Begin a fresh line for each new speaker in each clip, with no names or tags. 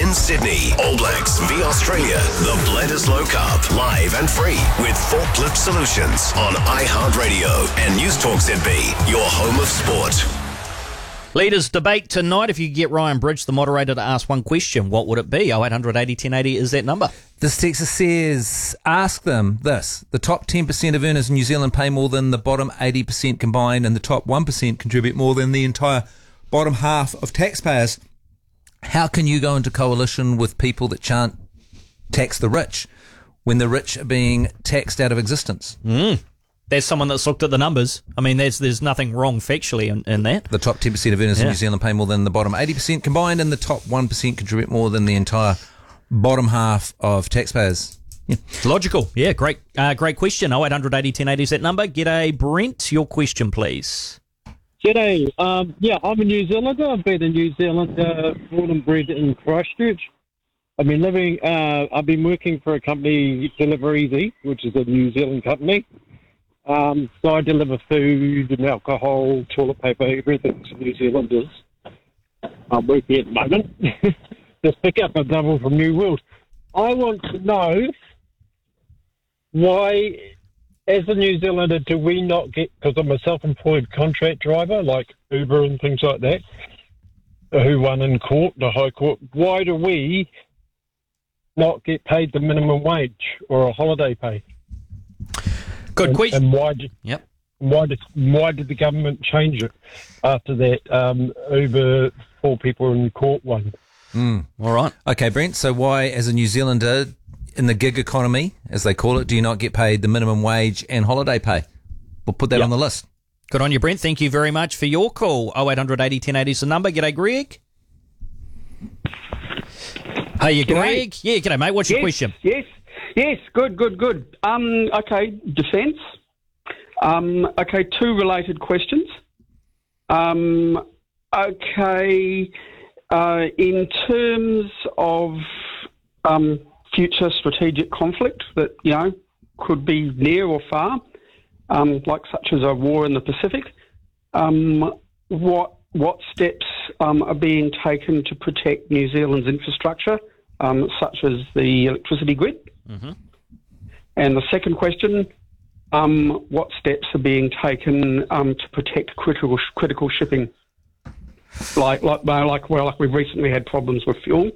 in Sydney. All Blacks v Australia. The Bledisloe Cup. Live and free with Forklift Solutions on iHeartRadio and News Talk ZB, your home of sport.
Leaders debate tonight. If you get Ryan Bridge, the moderator, to ask one question, what would it be? 0800 80 1080 is that number.
This texter says, ask them this. The top 10% of earners in New Zealand pay more than the bottom 80% combined, and the top 1% contribute more than the entire bottom half of taxpayers. How can you go into coalition with people that can't tax the rich when the rich are being taxed out of existence?
There's someone that's looked at the numbers. I mean, there's nothing wrong factually in that.
The top 10% of earners in New Zealand pay more than the bottom 80% combined, and the top 1% contribute more than the entire bottom half of taxpayers. Yeah.
Logical. Yeah, great question. 0800 80 1080 is that number. G'day, Brent. Your question, please.
G'day. I'm a New Zealander. I've been a New Zealander, born and bred in Christchurch. I've been working for a company, Deliver Easy, which is a New Zealand company. So I deliver food and alcohol, toilet paper, everything to New Zealanders. I'm working at the moment. Just pick up a double from New World. I want to know why, as a New Zealander, do we not get, because I'm a self-employed contract driver, like Uber and things like that, who won in court, the High Court, why do we not get paid the minimum wage or a holiday pay?
Good question.
And why did the government change it after that Uber 4 people in court won?
All right.
Okay, Brent, so why, as a New Zealander in the gig economy, as they call it, do you not get paid the minimum wage and holiday pay? We'll put that on the list.
Good on you, Brent. Thank you very much for your call. 0800 80 1080 is the number. G'day, Greg. Hey, you Greg? Yeah, g'day, mate. What's your question?
Yes, good. Okay, defence. Okay, 2 related questions. In terms of future strategic conflict that, could be near or far, like such as a war in the Pacific, what steps are being taken to protect New Zealand's infrastructure, such as the electricity grid? Mm-hmm. And the second question, what steps are being taken to protect critical shipping? Like we've recently had problems with fuel.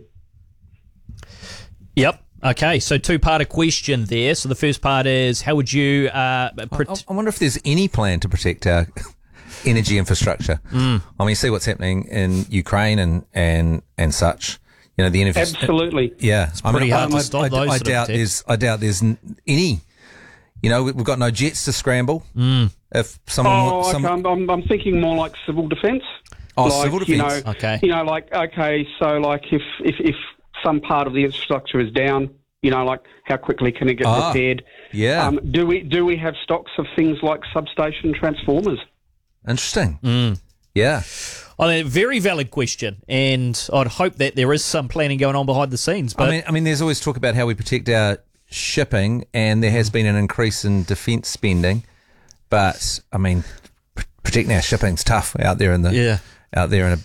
Yep. Okay, so 2-part question there. So the first part is, how would you...
I wonder if there's any plan to protect our energy infrastructure. I mean, see what's happening in Ukraine and such. The energy.
Absolutely.
Yeah,
it's pretty hard to stop those.
I doubt there's any. We've got no jets to scramble. If someone,
I'm thinking more like civil defence.
Oh, civil defence.
Okay.
If some part of the infrastructure is down, how quickly can it get repaired?
Yeah.
Do we have stocks of things like substation transformers?
Interesting. Yeah.
Very valid question, and I'd hope that there is some planning going on behind the scenes. But
I mean, there's always talk about how we protect our shipping, and there has been an increase in defence spending. But I mean, protecting our shipping's tough out there in the I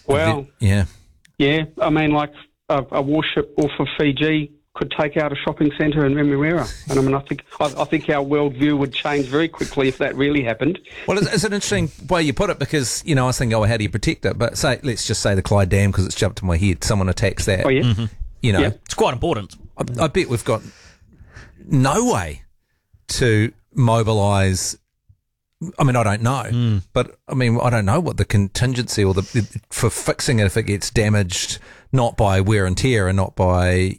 mean, like a warship off of Fiji could take out a shopping centre in Remuera. And I think our worldview would change very quickly if that really happened.
Well, it's an interesting way you put it, because, I was thinking, how do you protect it? But let's just say the Clyde Dam, because it's jumped to my head. Someone attacks that.
Oh, yeah.
Mm-hmm. It's quite important.
I bet we've got no way to mobilise. I mean, I don't know, but I don't know what the contingency or for fixing it if it gets damaged, not by wear and tear and not by,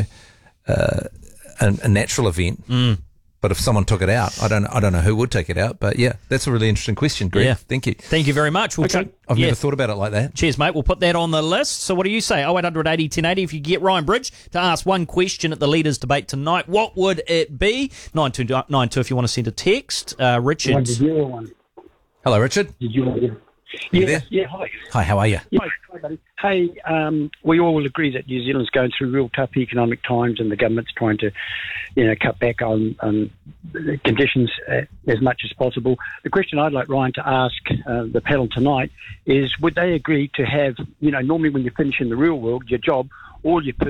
a natural event. But if someone took it out, I don't know who would take it out. But yeah, that's a really interesting question, Greg.
Yeah.
Thank you.
Thank you very much.
I've never thought about it like that.
Cheers, mate. We'll put that on the list. So what do you say? 0800 80 1080 if you get Ryan Bridge to ask one question at the Leaders' Debate tonight. What would it be? 9292 if you want to send a text. Richard.
Did you want one?
Hello, Richard.
Did you want one?
Yeah,
hi.
Hi, how are you?
Hi, buddy. Hey, we all agree that New Zealand's going through real tough economic times, and the government's trying to, cut back on conditions as much as possible. The question I'd like Ryan to ask the panel tonight is, would they agree to have, normally when you finish in the real world, your job, all your